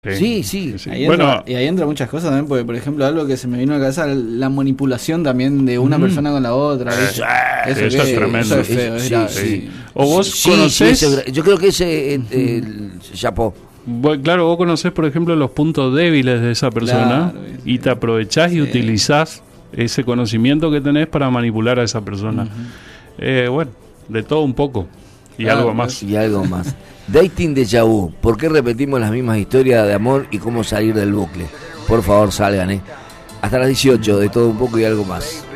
Sí, sí. Ahí Bueno, entra, y ahí entra muchas cosas también, porque por ejemplo algo que se me vino a la cabeza, la manipulación también de una persona con la otra. eso es tremendo. Eso es feo, es Sí, grave. sí. o vos Sí, conocés, sí, yo creo que ese chapó. claro, vos conocés, por ejemplo, los puntos débiles de esa persona, Claro, y te aprovechás y utilizás ese conocimiento que tenés para manipular a esa persona. Bueno, de todo un poco y algo más. Y algo más. Dating déjà vu. ¿Por qué repetimos las mismas historias de amor y cómo salir del bucle? Por favor, salgan, Hasta las 18, de todo un poco y algo más.